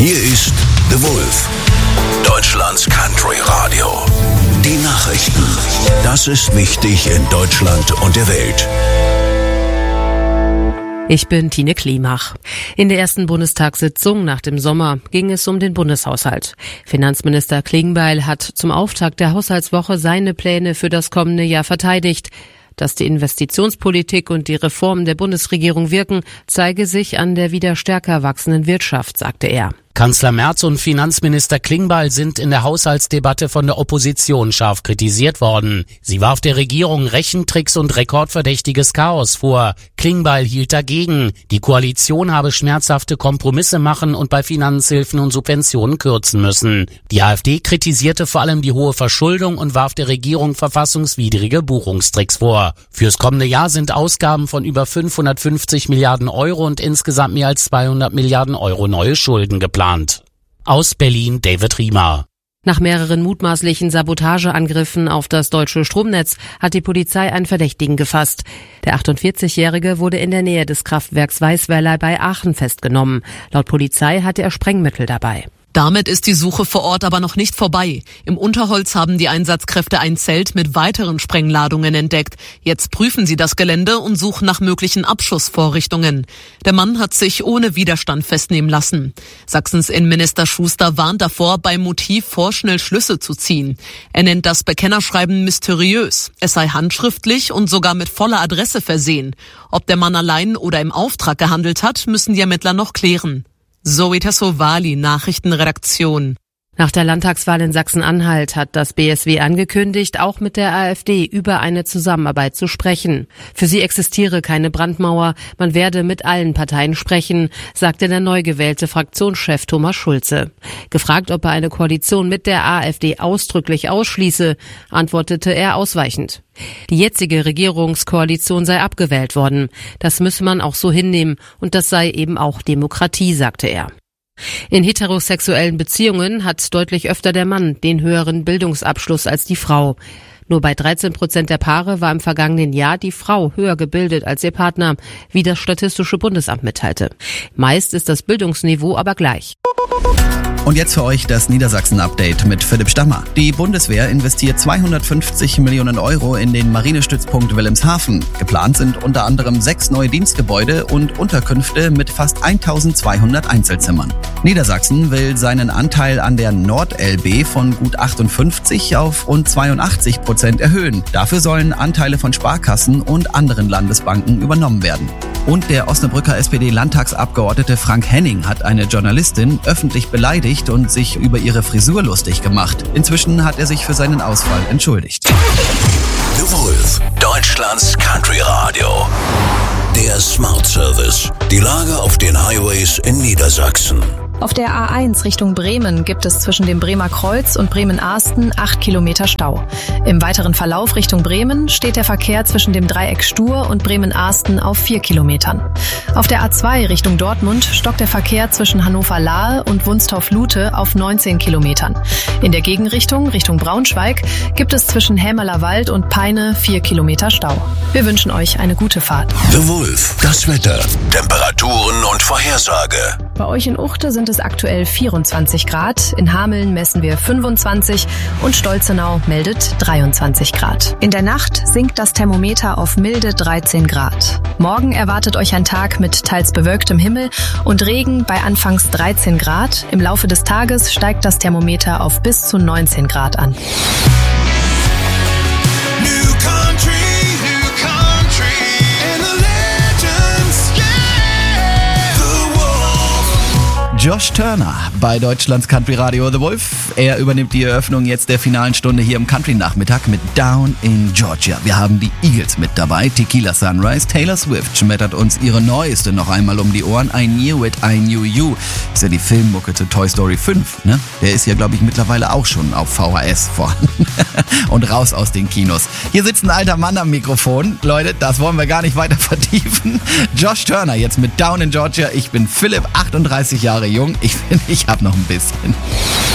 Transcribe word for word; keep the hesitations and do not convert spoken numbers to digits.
Hier ist The Wolf, Deutschlands Country Radio. Die Nachrichten. Das ist wichtig in Deutschland und der Welt. Ich bin Tine Klimach. In der ersten Bundestagssitzung nach dem Sommer ging es um den Bundeshaushalt. Finanzminister Klingbeil hat zum Auftakt der Haushaltswoche seine Pläne für das kommende Jahr verteidigt. Dass die Investitionspolitik und die Reformen der Bundesregierung wirken, zeige sich an der wieder stärker wachsenden Wirtschaft, sagte er. Kanzler Merz und Finanzminister Klingbeil sind in der Haushaltsdebatte von der Opposition scharf kritisiert worden. Sie warf der Regierung Rechentricks und rekordverdächtiges Chaos vor. Klingbeil hielt dagegen. Die Koalition habe schmerzhafte Kompromisse machen und bei Finanzhilfen und Subventionen kürzen müssen. Die AfD kritisierte vor allem die hohe Verschuldung und warf der Regierung verfassungswidrige Buchungstricks vor. Fürs kommende Jahr sind Ausgaben von über fünfhundertfünfzig Milliarden Euro und insgesamt mehr als zweihundert Milliarden Euro neue Schulden geplant. Aus Berlin David Riemer. Nach mehreren mutmaßlichen Sabotageangriffen auf das deutsche Stromnetz hat die Polizei einen Verdächtigen gefasst. Der achtundvierzigjährige wurde in der Nähe des Kraftwerks Weißweiler bei Aachen festgenommen. Laut Polizei hatte er Sprengmittel dabei. Damit ist die Suche vor Ort aber noch nicht vorbei. Im Unterholz haben die Einsatzkräfte ein Zelt mit weiteren Sprengladungen entdeckt. Jetzt prüfen sie das Gelände und suchen nach möglichen Abschussvorrichtungen. Der Mann hat sich ohne Widerstand festnehmen lassen. Sachsens Innenminister Schuster warnt davor, beim Motiv vorschnell Schlüsse zu ziehen. Er nennt das Bekennerschreiben mysteriös. Es sei handschriftlich und sogar mit voller Adresse versehen. Ob der Mann allein oder im Auftrag gehandelt hat, müssen die Ermittler noch klären. Zoe Tassovali, Nachrichtenredaktion. Nach der Landtagswahl in Sachsen-Anhalt hat das B S W angekündigt, auch mit der AfD über eine Zusammenarbeit zu sprechen. Für sie existiere keine Brandmauer, man werde mit allen Parteien sprechen, sagte der neu gewählte Fraktionschef Thomas Schulze. Gefragt, ob er eine Koalition mit der AfD ausdrücklich ausschließe, antwortete er ausweichend. Die jetzige Regierungskoalition sei abgewählt worden. Das müsse man auch so hinnehmen und das sei eben auch Demokratie, sagte er. In heterosexuellen Beziehungen hat deutlich öfter der Mann den höheren Bildungsabschluss als die Frau. Nur bei dreizehn Prozent der Paare war im vergangenen Jahr die Frau höher gebildet als ihr Partner, wie das Statistische Bundesamt mitteilte. Meist ist das Bildungsniveau aber gleich. Und jetzt für euch das Niedersachsen-Update mit Philipp Stammer. Die Bundeswehr investiert zweihundertfünfzig Millionen Euro in den Marinestützpunkt Wilhelmshaven. Geplant sind unter anderem sechs neue Dienstgebäude und Unterkünfte mit fast eintausendzweihundert Einzelzimmern. Niedersachsen will seinen Anteil an der Nord-L B von gut achtundfünfzig auf rund zweiundachtzig Prozent erhöhen. Dafür sollen Anteile von Sparkassen und anderen Landesbanken übernommen werden. Und der Osnabrücker S P D-Landtagsabgeordnete Frank Henning hat eine Journalistin öffentlich beleidigt und sich über ihre Frisur lustig gemacht. Inzwischen hat er sich für seinen Ausfall entschuldigt. The Wolf, Deutschlands Country Radio. Der Smart Service. Die Lage auf den Highways in Niedersachsen. Auf der A eins Richtung Bremen gibt es zwischen dem Bremer Kreuz und Bremen-Ahsten acht Kilometer Stau. Im weiteren Verlauf Richtung Bremen steht der Verkehr zwischen dem Dreieck Stur und Bremen-Ahsten auf vier Kilometern. Auf der A zwei Richtung Dortmund stockt der Verkehr zwischen Hannover-Lahe und Wunstorf-Lute auf neunzehn Kilometern. In der Gegenrichtung Richtung Braunschweig gibt es zwischen Hämerlerwald und Peine vier Kilometer Stau. Wir wünschen euch eine gute Fahrt. The Wolf, das Wetter, Temperaturen und Vorhersage. Bei euch in Uchte sind es aktuell vierundzwanzig Grad, in Hameln messen wir fünfundzwanzig und Stolzenau meldet dreiundzwanzig Grad. In der Nacht sinkt das Thermometer auf milde dreizehn Grad. Morgen erwartet euch ein Tag mit teils bewölktem Himmel und Regen bei anfangs dreizehn Grad. Im Laufe des Tages steigt das Thermometer auf bis zu neunzehn Grad an. Josh Turner bei Deutschlands Country Radio The Wolf. Er übernimmt die Eröffnung jetzt der finalen Stunde hier im Country-Nachmittag mit Down in Georgia. Wir haben die Eagles mit dabei, Tequila Sunrise. Taylor Swift schmettert uns ihre neueste noch einmal um die Ohren. I Knew It, I Knew You. Ist ja die Filmmucke zu Toy Story fünf, ne? Der ist ja, glaube ich, mittlerweile auch schon auf V H S vorhanden. Und raus aus den Kinos. Hier sitzt ein alter Mann am Mikrofon. Leute, das wollen wir gar nicht weiter vertiefen. Josh Turner jetzt mit Down in Georgia. Ich bin Philipp, achtunddreißig Jahre jung. Ich finde, ich habe noch ein bisschen.